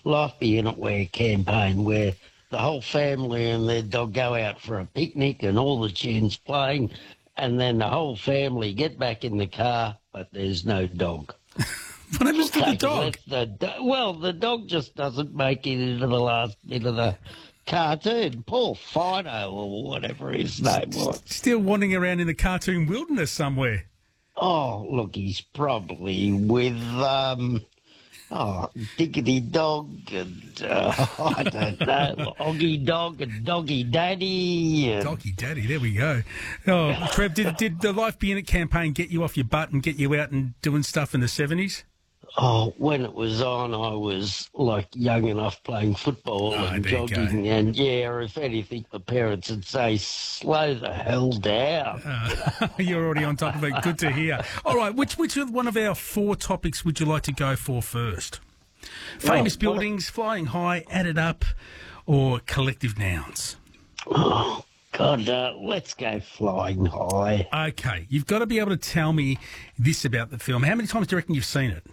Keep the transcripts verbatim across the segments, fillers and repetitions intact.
Life Be In It Where campaign, where the whole family and their dog go out for a picnic and all the tunes playing, and then the whole family get back in the car, but there's no dog. What happens to the dog? The do- well, the dog just doesn't make it into the last bit of the cartoon. Poor Fido, or whatever his name was. Still wandering around in the cartoon wilderness somewhere. Oh, look, he's probably with, um, oh, Diggity Dog and, uh, I don't know, Oggy Dog and Doggy Daddy. And... Doggy Daddy, there we go. Oh, Trev, did, did the Life Be In It campaign get you off your butt and get you out and doing stuff in the seventies? Oh, when it was on, I was, like, young enough playing football Oh, and there you go. jogging. And, yeah, if anything, my parents would say, slow the hell down. Uh, you're already on top of it. Good to hear. All right, which which of one of our four topics would you like to go for first? Famous Oh, buildings, flying high, added up, or collective nouns? Oh, God, uh, let's go flying high. Okay, you've got to be able to tell me this about the film. How many times do you reckon you've seen it?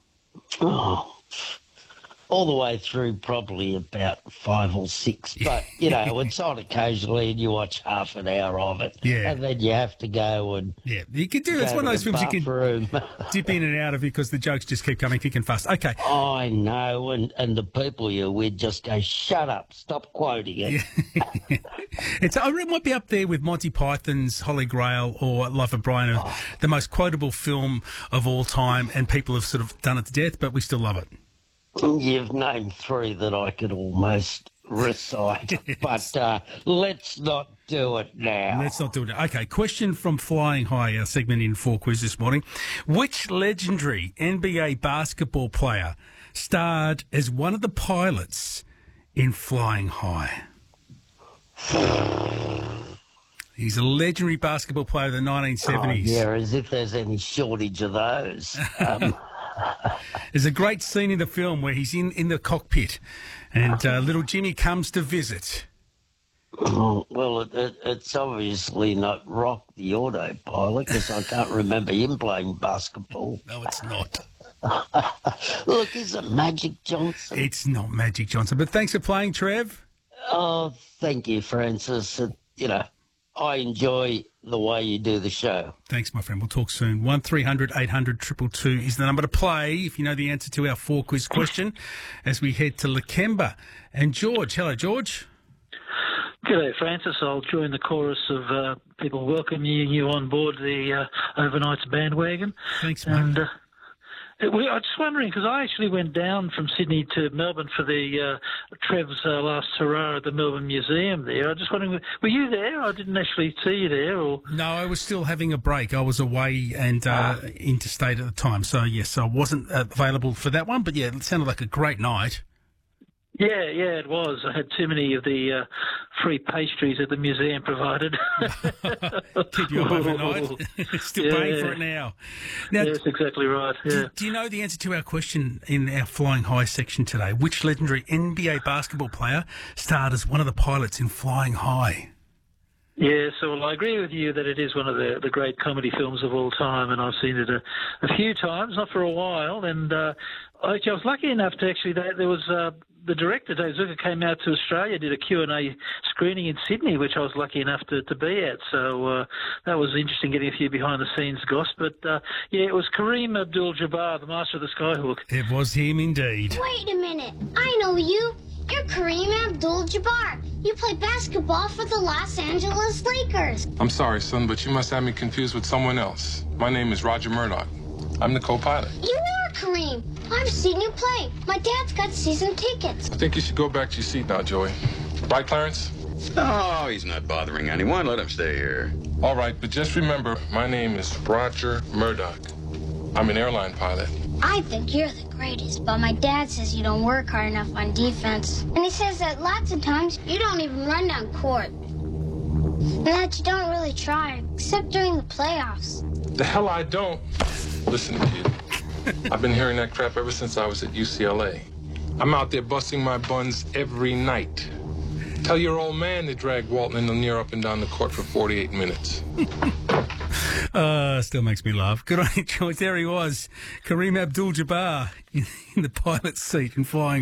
Oh, all the way through, probably about five or six. But, you know, it's on occasionally and you watch half an hour of it. Yeah. And then you have to go and Yeah, you can do. It's go one of to those the films you can bathroom. dip in and out of because the jokes just keep coming thick and fast. Okay. I know, and, and the people you're with just go, shut up, stop quoting it. It's, it might be up there with Monty Python's Holy Grail or Life of Brian, Oh. the most quotable film of all time, and people have sort of done it to death, but we still love it. You've named three that I could almost recite, but uh, let's not do it now. Let's not do it. Okay, question from Flying High, our segment in Four Quiz this morning. Which legendary N B A basketball player starred as one of the pilots in Flying High? He's a legendary basketball player of the nineteen Oh, seventies. yeah, as if there's any shortage of those. Um, There's a great scene in the film where he's in, in the cockpit and uh, little Jimmy comes to visit. Oh, well, it, it, it's obviously not Rock the autopilot because I can't remember him playing basketball. No, it's not. Look, is it Magic Johnson? It's not Magic Johnson. But thanks for playing, Trev. Oh, thank you, Francis. Uh, you know, I enjoy the way you do the show. Thanks, my friend. We'll talk soon. one three hundred eight hundred two two two is the number to play if you know the answer to our four quiz question as we head to Lakemba. And George. Hello, George. G'day, Francis. I'll join the chorus of uh, people welcoming you on board the uh, overnights bandwagon. Thanks, mate. And uh, it, we, I was just wondering, because I actually went down from Sydney to Melbourne for the uh, Trev's uh, last hurrah at the Melbourne Museum there. I was just wondering, were you there? I didn't actually see you there. Or No, I was still having a break. I was away and uh, interstate at the time. So, yes, I wasn't uh, available for that one. But, yeah, it sounded like a great night. Yeah, yeah, it was. I had too many of the uh, free pastries that the museum provided. Keep you up overnight. Still Yeah. paying for it now. Now, Yes, exactly right. Yeah. do, do you know the answer to our question in our Flying High section today? Which legendary N B A basketball player starred as one of the pilots in Flying High? Yeah, so well, I agree with you that it is one of the, the great comedy films of all time, and I've seen it a, a few times, not for a while. And uh, actually, I was lucky enough to actually, there was uh, the director, Dave Zucker, came out to Australia, did a Q and A screening in Sydney, which I was lucky enough to, to be at. So uh, that was interesting, getting a few behind-the-scenes goss. But, uh, yeah, it was Kareem Abdul-Jabbar, the master of the Skyhook. It was him indeed. Wait a minute. I know you. You're Kareem Abdul-Jabbar. You play basketball for the Los Angeles Lakers. I'm sorry, son, but you must have me confused with someone else. My name is Roger Murdoch. I'm the co-pilot. You are Kareem. I've seen you play. My dad's got season tickets. I think you should go back to your seat now, Joey. Right, Clarence? Oh, he's not bothering anyone. Let him stay here. All right, but just remember, my name is Roger Murdoch. I'm an airline pilot. I think you're the greatest, but my dad says you don't work hard enough on defense. And he says that lots of times you don't even run down court. And that you don't really try, except during the playoffs. The hell I don't. Listen, kid. I've been hearing that crap ever since I was at U C L A. I'm out there busting my buns every night. Tell your old man to drag Walton and Lanier up and down the court for forty-eight minutes. Uh, still makes me laugh. Good on you, George. There he was, Kareem Abdul-Jabbar in, in the pilot's seat and flying.